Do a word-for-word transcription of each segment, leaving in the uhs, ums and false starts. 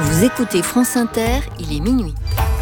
Vous écoutez France Inter, il est minuit.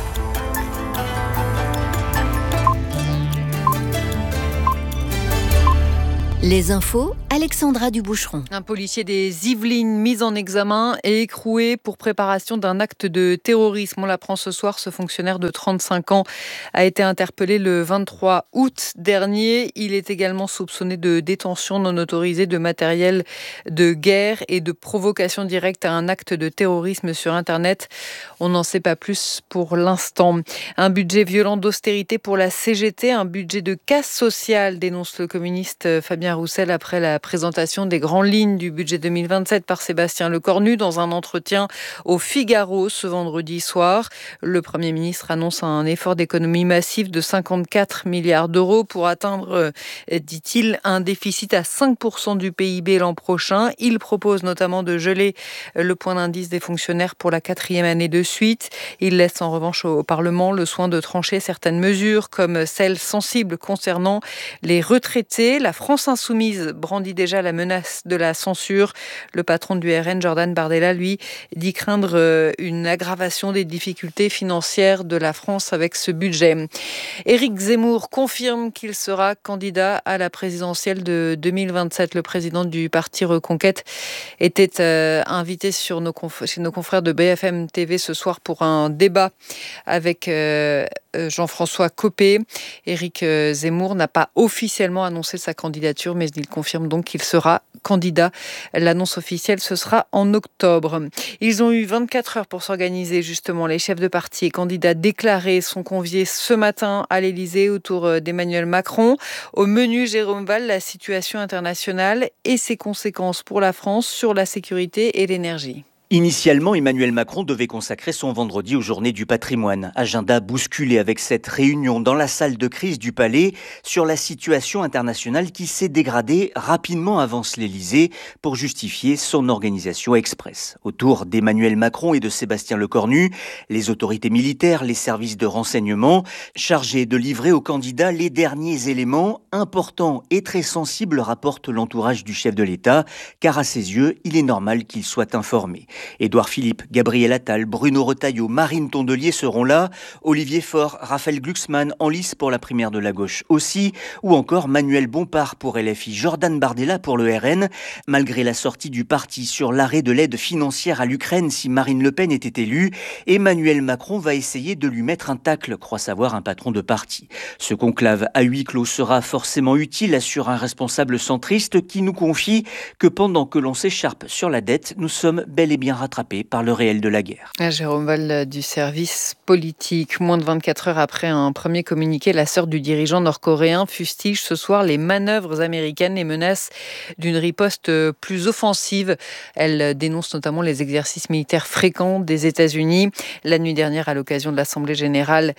Les infos, Alexandra Duboucheron. Un policier des Yvelines mis en examen et écroué pour préparation d'un acte de terrorisme. On l'apprend ce soir, ce fonctionnaire de trente-cinq ans a été interpellé le vingt-trois août dernier. Il est également soupçonné de détention non autorisée de matériel de guerre et de provocation directe à un acte de terrorisme sur Internet. On n'en sait pas plus pour l'instant. Un budget violent d'austérité pour la C G T, un budget de casse sociale, dénonce le communiste Fabien Roussel après la présentation des grandes lignes du budget deux mille vingt-sept par Sébastien Lecornu dans un entretien au Figaro ce vendredi soir. Le Premier ministre annonce un effort d'économie massif de cinquante-quatre milliards d'euros pour atteindre, dit-il, un déficit à cinq pour cent du P I B l'an prochain. Il propose notamment de geler le point d'indice des fonctionnaires pour la quatrième année de suite. Il laisse en revanche au Parlement le soin de trancher certaines mesures comme celles sensibles concernant les retraités. La France Insoumise brandit déjà la menace de la censure. Le patron du R N, Jordan Bardella, lui, dit craindre une aggravation des difficultés financières de la France avec ce budget. Éric Zemmour confirme qu'il sera candidat à la présidentielle de deux mille vingt-sept. Le président du parti Reconquête était euh, invité sur nos conf- chez nos confrères de B F M T V ce soir pour un débat avec euh, Jean-François Copé. Éric Zemmour n'a pas officiellement annoncé sa candidature, mais il confirme donc qu'il sera candidat. L'annonce officielle, ce sera en octobre. Ils ont eu vingt-quatre heures pour s'organiser, justement. Les chefs de parti et candidats déclarés sont conviés ce matin à l'Élysée autour d'Emmanuel Macron. Au menu, Jérôme Valls, la situation internationale et ses conséquences pour la France sur la sécurité et l'énergie. Initialement, Emmanuel Macron devait consacrer son vendredi aux Journées du patrimoine. Agenda bousculé avec cette réunion dans la salle de crise du Palais sur la situation internationale qui s'est dégradée rapidement, avance l'Élysée, pour justifier son organisation express. Autour d'Emmanuel Macron et de Sébastien Lecornu, les autorités militaires, les services de renseignement, chargés de livrer aux candidats les derniers éléments importants et très sensibles, rapporte l'entourage du chef de l'État, car à ses yeux, il est normal qu'il soit informé. Édouard Philippe, Gabriel Attal, Bruno Retailleau, Marine Tondelier seront là, Olivier Faure, Raphaël Glucksmann en lice pour la primaire de la gauche aussi, ou encore Manuel Bompard pour L F I, Jordan Bardella pour le R N. Malgré la sortie du parti sur l'arrêt de l'aide financière à l'Ukraine si Marine Le Pen était élue, Emmanuel Macron va essayer de lui mettre un tacle, croit savoir un patron de parti. Ce conclave à huis clos sera forcément utile, assure un responsable centriste qui nous confie que pendant que l'on s'écharpe sur la dette, nous sommes bel et bien rattrapé par le réel de la guerre. Jérôme Valls du service politique. Moins de vingt-quatre heures après un premier communiqué, la sœur du dirigeant nord-coréen fustige ce soir les manœuvres américaines et menace d'une riposte plus offensive. Elle dénonce notamment les exercices militaires fréquents des États-Unis. La nuit dernière, à l'occasion de l'Assemblée générale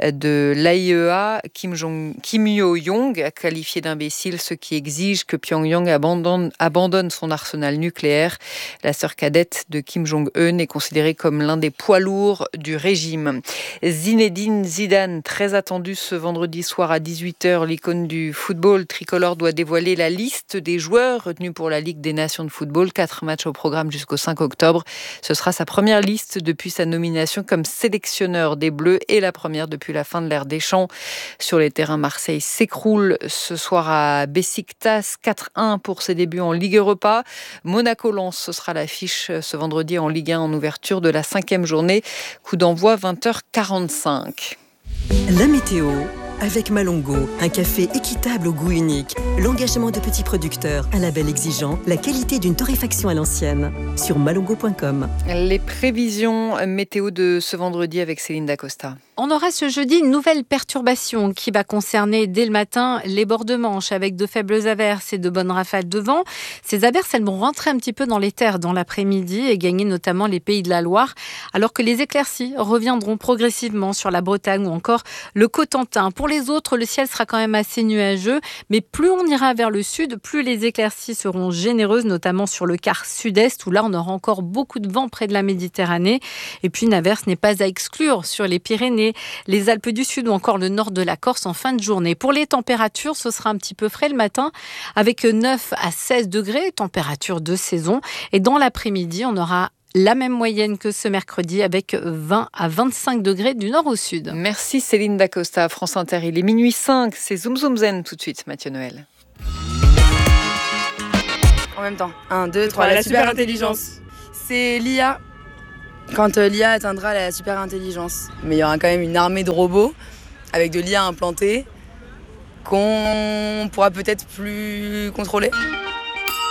de l'A I E A, Kim Jong, Kim Yo-jong a qualifié d'imbécile ceux qui exigent que Pyongyang abandonne, abandonne son arsenal nucléaire. La sœur cadette de Kim Jong-un est considéré comme l'un des poids lourds du régime. Zinedine Zidane, très attendu ce vendredi soir à dix-huit heures, l'icône du football tricolore doit dévoiler la liste des joueurs retenus pour la Ligue des Nations de football. Quatre matchs au programme jusqu'au cinq octobre. Ce sera sa première liste depuis sa nomination comme sélectionneur des Bleus et la première depuis la fin de l'ère Deschamps. Sur les terrains, Marseille s'écroule ce soir à Beşiktaş, quatre un pour ses débuts en Ligue Europa. Monaco-Lens, ce sera l'affiche ce vendredi en Ligue un en ouverture de la cinquième journée. Coup d'envoi vingt heures quarante-cinq. La météo avec Malongo, un café équitable au goût unique, l'engagement de petits producteurs, un label exigeant, la qualité d'une torréfaction à l'ancienne. Sur malongo point com. Les prévisions météo de ce vendredi avec Céline Dacosta. On aura ce jeudi une nouvelle perturbation qui va concerner dès le matin les bords de Manche avec de faibles averses et de bonnes rafales de vent. Ces averses, elles vont rentrer un petit peu dans les terres dans l'après-midi et gagner notamment les Pays de la Loire, alors que les éclaircies reviendront progressivement sur la Bretagne ou encore le Cotentin. Pour les autres, le ciel sera quand même assez nuageux, mais plus on ira vers le sud, plus les éclaircies seront généreuses, notamment sur le quart sud-est, où là on aura encore beaucoup de vent près de la Méditerranée. Et puis une averse n'est pas à exclure sur les Pyrénées, les Alpes du Sud ou encore le nord de la Corse en fin de journée. Pour les températures, ce sera un petit peu frais le matin, avec neuf à seize degrés, température de saison. Et dans l'après-midi, on aura la même moyenne que ce mercredi avec vingt à vingt-cinq degrés du nord au sud. Merci Céline Dacosta, France Inter. Il est minuit cinq, c'est Zoom Zoom Zen tout de suite, Mathieu Noël. En même temps. un, deux, trois, la, la super intelligence. C'est l'I A. Quand euh, l'I A atteindra la super intelligence. Mais il y aura quand même une armée de robots avec de l'I A implantée qu'on pourra peut-être plus contrôler.